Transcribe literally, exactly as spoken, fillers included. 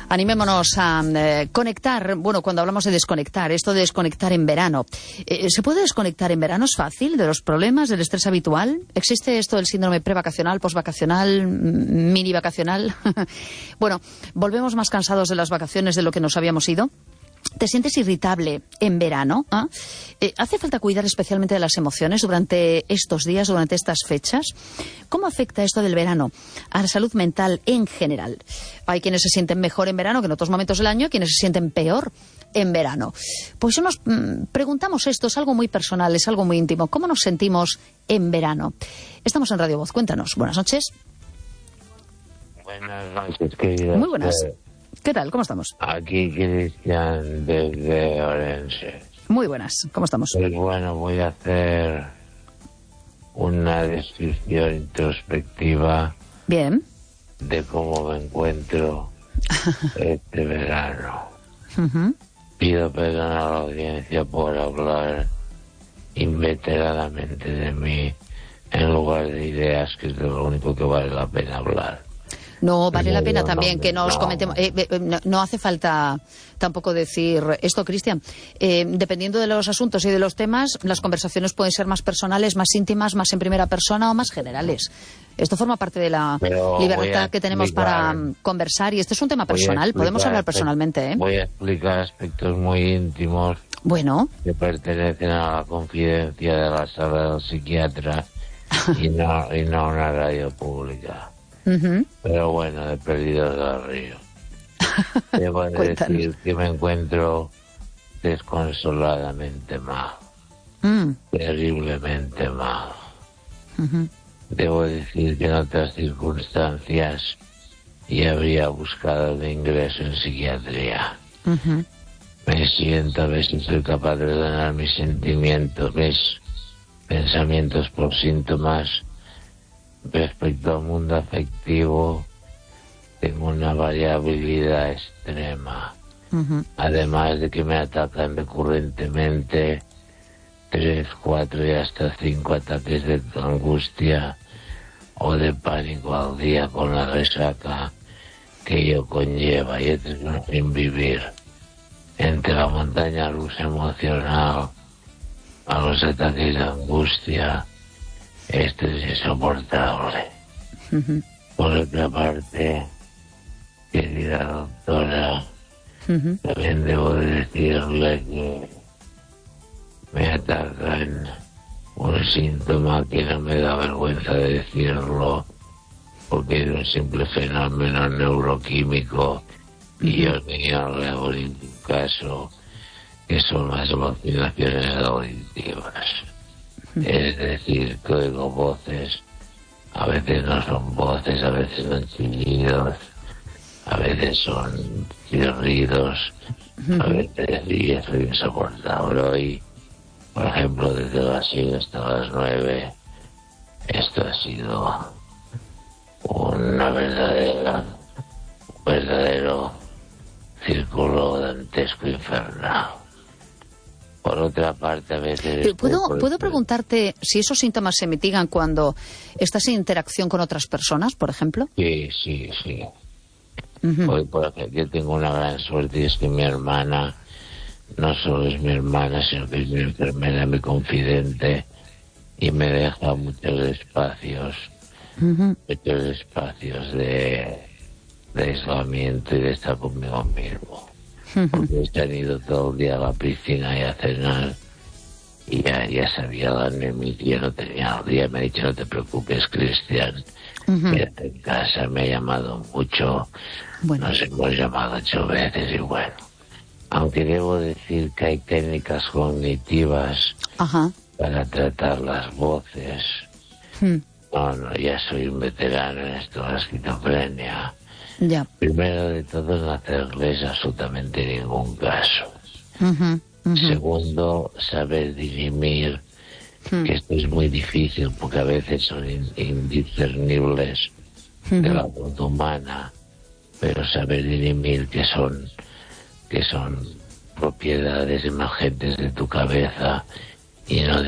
Animémonos a eh, conectar. Bueno, cuando hablamos de desconectar, esto de desconectar en verano, eh, ¿se puede desconectar en verano? ¿Es fácil? ¿De los problemas, del estrés habitual? ¿Existe esto del síndrome prevacacional, posvacacional, mini vacacional? Bueno, ¿volvemos más cansados de las vacaciones de lo que nos habíamos ido? ¿Te sientes irritable en verano? ¿Ah? Eh, ¿Hace falta cuidar especialmente de las emociones durante estos días, durante estas fechas? ¿Cómo afecta esto del verano a la salud mental en general? Hay quienes se sienten mejor en verano que en otros momentos del año, quienes se sienten peor en verano. Pues si nos mmm, preguntamos esto, es algo muy personal, es algo muy íntimo. ¿Cómo nos sentimos en verano? Estamos en Radio Voz, cuéntanos. Buenas noches. Buenas noches, querida. Muy buenas. ¿Qué tal? ¿Cómo estamos? Aquí Cristian desde Orense. Muy buenas. ¿Cómo estamos? Pues bueno, voy a hacer una descripción introspectiva. Bien. De cómo me encuentro este verano. Uh-huh. Pido perdón a la audiencia por hablar inveteradamente de mí en lugar de ideas, que es de lo único que vale la pena hablar. No, vale la pena no, también no, que nos no. comentemos. Eh, eh, no, no hace falta tampoco decir esto, Cristian. Eh, dependiendo de los asuntos y de los temas, las conversaciones pueden ser más personales, más íntimas, más en primera persona o más generales. Esto forma parte de la Pero libertad que tenemos para explicar, um, conversar. Y este es un tema personal, podemos hablar personalmente, ¿eh? Voy a explicar aspectos muy íntimos. Bueno. Que pertenecen a la confidencia de la sala del psiquiatra y, no, y no a una radio pública. Uh-huh. Pero bueno, de Perdidos del Río. Debo decir que me encuentro desconsoladamente mal. Mm. Terriblemente mal. Uh-huh. Debo decir que en otras circunstancias ya habría buscado el ingreso en psiquiatría. Uh-huh. Me siento, a ver si soy capaz de ordenar mis sentimientos, mis pensamientos por síntomas. Respecto al mundo afectivo, tengo una variabilidad extrema. Uh-huh. Además de que me atacan recurrentemente tres, cuatro y hasta cinco ataques de angustia o de pánico al día con la resaca que ello conlleva y eterno sin vivir. Entre la montaña rusa emocional a los ataques de angustia, esto es insoportable. Uh-huh. Por otra parte, querida doctora, Uh-huh. también debo decirle que me atacan un síntoma que no me da vergüenza de decirlo, porque es un simple fenómeno neuroquímico y yo no le hago ningún caso, que son las alucinaciones auditivas. Es decir, que oigo voces, a veces no son voces, a veces son chillidos, a veces son chirridos, a veces, y eso es insoportable. Hoy, por ejemplo, desde las seis hasta las nueve, esto ha sido una verdadera, un verdadero círculo dantesco infernal. Por otra parte, a veces... ¿Puedo, ¿Puedo preguntarte si esos síntomas se mitigan cuando estás en interacción con otras personas, por ejemplo? Sí, sí, sí. Uh-huh. Hoy, por ejemplo, yo tengo una gran suerte y es que mi hermana no solo es mi hermana, sino que es mi enfermera, mi confidente, y me deja muchos espacios, uh-huh. muchos espacios de, de aislamiento y de estar conmigo mismo. Porque se han ido todo el día a la piscina y a cenar y ya, ya sabía la anemia, ya no tenía el día. Me ha dicho, no te preocupes, Cristian, uh-huh. quédate en casa. Me ha llamado mucho, bueno. Nos hemos llamado ocho veces y bueno. Aunque debo decir que hay técnicas cognitivas uh-huh. para tratar las voces. Uh-huh. No, no, ya soy un veterano en esto de la esquizofrenia. Ya. Primero de todo, no hacerles absolutamente ningún caso. Uh-huh, uh-huh. Segundo, saber dirimir, uh-huh. que esto es muy difícil porque a veces son in- indiscernibles uh-huh. de la voz humana, pero saber dirimir que son, que son propiedades emergentes de tu cabeza y no de